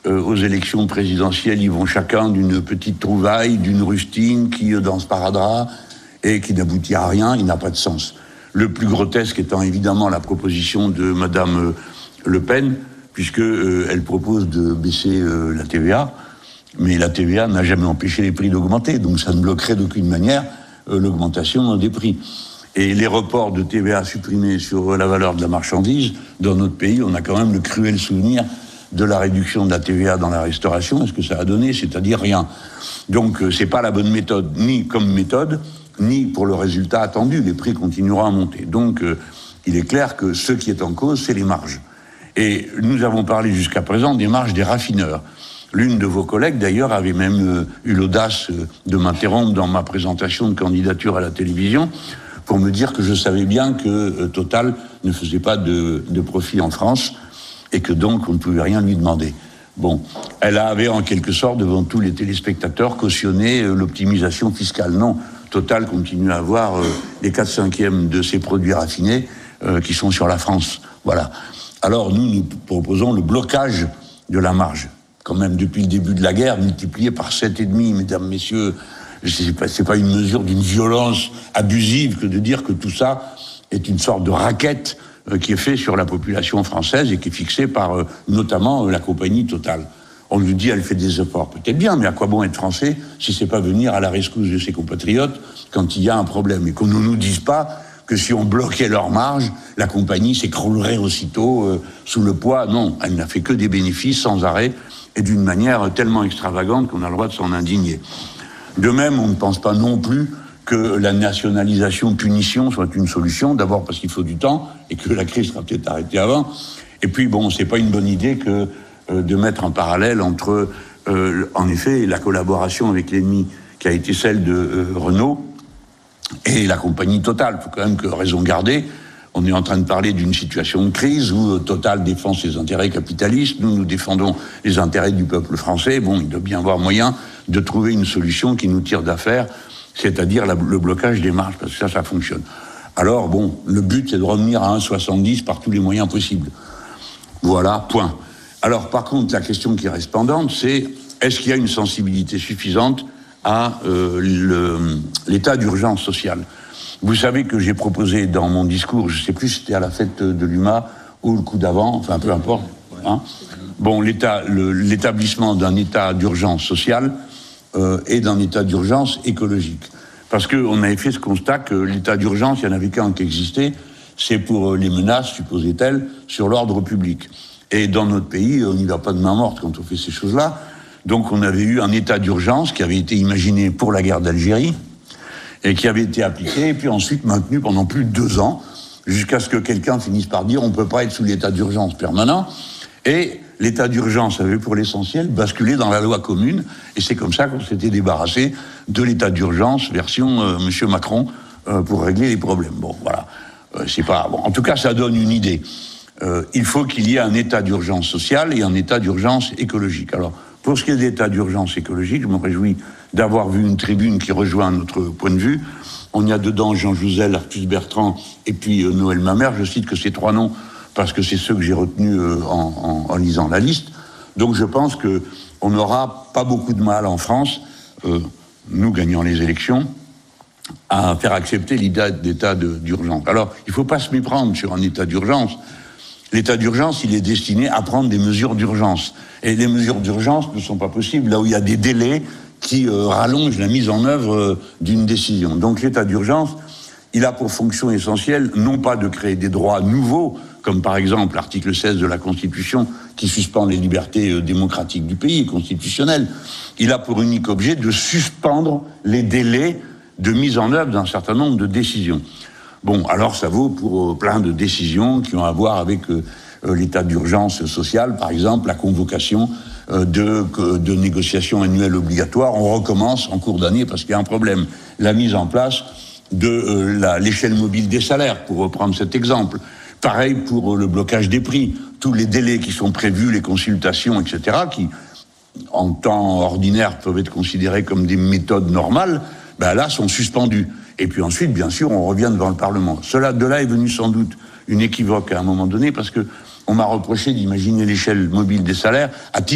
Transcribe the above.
aux élections présidentielles, ils vont chacun d'une petite trouvaille, d'une rustine qui danse sparadrap et qui n'aboutit à rien, il n'a pas de sens. Le plus grotesque étant évidemment la proposition de Madame Le Pen, puisque elle propose de baisser la TVA, mais la TVA n'a jamais empêché les prix d'augmenter, donc ça ne bloquerait d'aucune manière l'augmentation des prix. Et les reports de TVA supprimés sur la valeur de la marchandise, dans notre pays, on a quand même le cruel souvenir de la réduction de la TVA dans la restauration, ce que ça a donné, c'est-à-dire rien. Donc c'est pas la bonne méthode, ni comme méthode, ni pour le résultat attendu. Les prix continueront à monter. Donc il est clair que ce qui est en cause, c'est les marges. Et nous avons parlé jusqu'à présent des marges des raffineurs. L'une de vos collègues, d'ailleurs, avait même eu l'audace de m'interrompre dans ma présentation de candidature à la télévision pour me dire que je savais bien que Total ne faisait pas de profit en France et que donc on ne pouvait rien lui demander. Bon, elle avait en quelque sorte, devant tous les téléspectateurs, cautionné l'optimisation fiscale. Non, Total continue à avoir les 4/5 de ses produits raffinés qui sont sur la France. Voilà. Alors nous proposons le blocage de la marge. Quand même, depuis le début de la guerre, multiplié par 7,5, mesdames, messieurs, c'est pas une mesure d'une violence abusive que de dire que tout ça est une sorte de racket qui est fait sur la population française et qui est fixée par notamment la compagnie Total. On nous dit elle fait des efforts, peut-être bien, mais à quoi bon être français si c'est pas venir à la rescousse de ses compatriotes quand il y a un problème, et qu'on ne nous dise pas que si on bloquait leur marge, la compagnie s'écroulerait aussitôt sous le poids. Non, elle n'a fait que des bénéfices sans arrêt et d'une manière tellement extravagante qu'on a le droit de s'en indigner. De même, on ne pense pas non plus que la nationalisation punition soit une solution, d'abord parce qu'il faut du temps et que la crise sera peut-être arrêtée avant. Et puis, bon, c'est pas une bonne idée que de mettre en parallèle entre, en effet, la collaboration avec l'ennemi qui a été celle de Renault et la compagnie Total. Il faut quand même que raison garder. On est en train de parler d'une situation de crise où Total défend ses intérêts capitalistes, nous défendons les intérêts du peuple français. Bon, il doit bien avoir moyen de trouver une solution qui nous tire d'affaire, c'est-à-dire le blocage des marges, parce que ça fonctionne. Alors, bon, le but, c'est de revenir à 1,70 par tous les moyens possibles. Voilà, point. Alors, par contre, la question qui reste pendante, c'est est-ce qu'il y a une sensibilité suffisante à l'état d'urgence sociale? Vous savez que j'ai proposé dans mon discours, je ne sais plus si c'était à la fête de l'UMA ou le coup d'avant, enfin peu importe, hein, bon, l'établissement d'un état d'urgence sociale et d'un état d'urgence écologique. Parce qu'on avait fait ce constat que l'état d'urgence, il n'y en avait qu'un qui existait, c'est pour les menaces, supposait-elle, sur l'ordre public. Et dans notre pays, on n'y va pas de main morte quand on fait ces choses-là. Donc on avait eu un état d'urgence qui avait été imaginé pour la guerre d'Algérie, et qui avait été appliqué, et puis ensuite maintenu pendant plus de 2 ans, jusqu'à ce que quelqu'un finisse par dire on ne peut pas être sous l'état d'urgence permanent, et l'état d'urgence avait pour l'essentiel basculé dans la loi commune, et c'est comme ça qu'on s'était débarrassé de l'état d'urgence version Monsieur Macron pour régler les problèmes. Bon, voilà, c'est pas bon. En tout cas, ça donne une idée. Il faut qu'il y ait un état d'urgence sociale et un état d'urgence écologique. Alors, pour ce qui est d'état d'urgence écologique, je me réjouis d'avoir vu une tribune qui rejoint notre point de vue. On y a dedans Jean Jouzel, Artus Bertrand et puis Noël Mamère. Je cite que ces 3 noms parce que c'est ceux que j'ai retenus en lisant la liste. Donc je pense qu'on n'aura pas beaucoup de mal en France, nous gagnant les élections, à faire accepter l'idée d'état d'urgence. Alors, il ne faut pas se méprendre sur un état d'urgence. L'état d'urgence, il est destiné à prendre des mesures d'urgence. Et les mesures d'urgence ne sont pas possibles là où il y a des délais qui rallongent la mise en œuvre d'une décision. Donc l'état d'urgence, il a pour fonction essentielle non pas de créer des droits nouveaux, comme par exemple l'article 16 de la Constitution qui suspend les libertés démocratiques du pays, constitutionnelles. Il a pour unique objet de suspendre les délais de mise en œuvre d'un certain nombre de décisions. Bon, alors ça vaut pour plein de décisions qui ont à voir avec l'état d'urgence sociale, par exemple la convocation de négociations annuelles obligatoires. On recommence en cours d'année parce qu'il y a un problème. La mise en place de l'échelle mobile des salaires, pour reprendre cet exemple. Pareil pour le blocage des prix. Tous les délais qui sont prévus, les consultations, etc., qui, en temps ordinaire, peuvent être considérés comme des méthodes normales, ben là, sont suspendus. Et puis ensuite, bien sûr, on revient devant le Parlement. De là est venue sans doute une équivoque à un moment donné, parce que on m'a reproché d'imaginer l'échelle mobile des salaires à titre